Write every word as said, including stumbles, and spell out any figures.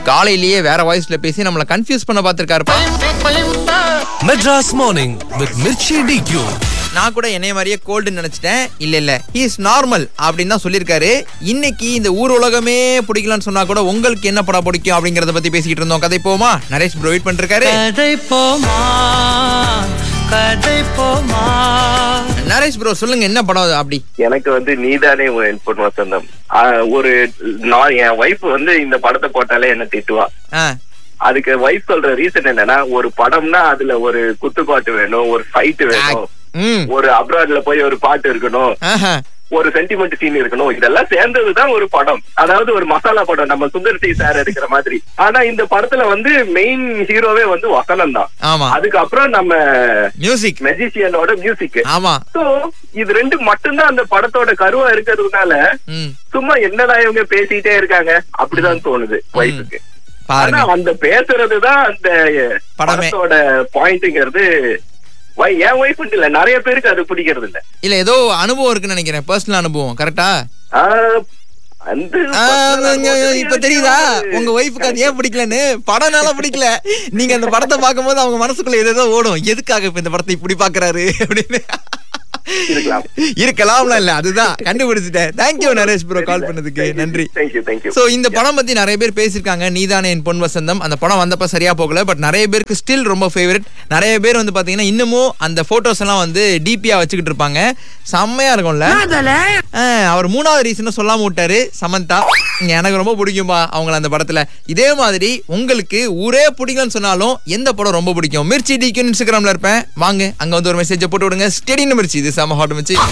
காலையிலேயே வேற வாய்ஸ்ல பேசி நம்மள கன்ஃபியூஸ் பண்ண பாத்துருக்காருப்பா. Madras morning with Mirchi டிக்யூ. நான் கூட என்னைய மாதிரியே கோல்டு நினைச்சிட்டேன். இல்ல இல்ல ஹி இஸ் நார்மல் அப்படின்னு தான் சொல்லியிருக்காரு. இன்னைக்கு இந்த ஊர் உலகமே பிடிக்கலாம்னு சொன்னா கூட உங்களுக்கு என்ன படம் பிடிக்கும் அப்படிங்கறத பத்தி பேசிக்கிட்டு இருந்தோம். கதை போமா நரேஷ் ப்ரோ வெயிட் பண்ணிருக்காரு. கதை போமா கதை போமா. நரேஷ் ப்ரோ சொல்லுங்க என்ன படம் அப்படி? எனக்கு வந்து நீதானே என் பொன் வசந்தம். ஒரு நான் என் வைஃப் வந்து இந்த படத்தை போட்டாலே என்ன திட்டுவா. அதுக்கு வைஃப் சொல்ற ரீசன் என்னன்னா, ஒரு படம்னா அதுல ஒரு குத்துப்பாட்டு வேணும், ஒரு ஃபைட் வேணும், ஒரு அப்ராட்ல போய் ஒரு பாட்டு இருக்கணும், ஒரு சென்டிமெண்ட் சீன் இருக்கணும். இதெல்லாம் சேர்ந்ததுதான் ஒரு படம். அதாவது ஒரு மசாலா படம், நம்ம சுந்தர் சி சார் எடுக்கிற மாதிரி. ஆனா இந்த படத்துல வந்து மெயின் ஹீரோவே வந்து வசனம் தான். அதுக்கப்புறம் நம்ம மியூசிக் மெஜிஷியனோட மியூசிக். ஆமா. சோ இது ரெண்டு மட்டும்தான் அந்த படத்தோட கருவா இருக்கிறதுனால சும்மா என்னடா இவங்க பேசிட்டே இருக்காங்க அப்படிதான் தோணுது வைஃபுக்கு. ஆனா அந்த பேசுறதுதான் அந்த படத்தோட பாயிண்ட்ங்கிறது என் வைஃப் இல்ல, நிறைய பேருக்கு அது பிடிக்கிறது இல்ல. இல்ல ஏதோ அனுபவம் இருக்குன்னு நினைக்கிறேன், பர்சனல் அனுபவம். கரெக்டா? இப்ப தெரியுதா உங்க வைஃபுக்கு அது ஏன் பிடிக்கலன்னு? படம்னால பிடிக்கல. நீங்க அந்த படத்தை பார்க்கும் போது அவங்க மனசுக்குள்ள ஏதோ ஓடும், எதுக்காக இப்ப இந்த படத்தை இப்படி பாக்குறாரு அப்படின்னு. இருக்கலாம்ல. இல்ல அதுதான் கண்டுபிடிச்சிட்டேன். தேங்க்யூ நரேஷ் ப்ரோ கால் பண்ணதுக்கு நன்றி. சோ இந்த படம் பத்தி நிறைய பேர் பேசிருக்காங்க. நீதானே என் பொன் வசந்தம் அந்த படம் வந்தப்ப சரியா போகல, பட் நிறைய பேருக்கு ஸ்டில் ரொம்ப ஃபேவரட். நிறைய பேர் வந்து பாத்தீங்கன்னா இன்னமும் அந்த போட்டோஸ் எல்லாம் வந்து டிபியா வச்சுக்கிட்டு இருப்பாங்க. செம்மையா இருக்கும்ல. அவர் மூணாவது ரீசன் சொல்லாம விட்டாரு சமந்தா. எனக்கு ரொம்ப பிடிக்கும்பா அவங்கள அந்த படத்துல. இதே மாதிரி உங்களுக்கு ஊரே பிடிக்கலன்னு சொன்னாலும் எந்த படம் ரொம்ப பிடிக்கும்? மிர்ச்சி டிக்யூ இன்ஸ்டாகிராம்ல இருப்பேன், வாங்க அங்க வந்து ஒரு மெசேஜ் போட்டு விடுங்க. ஸ்டெடின்னு மிர்ச்சி. இது செம ஹாட் மிர்ச்சி.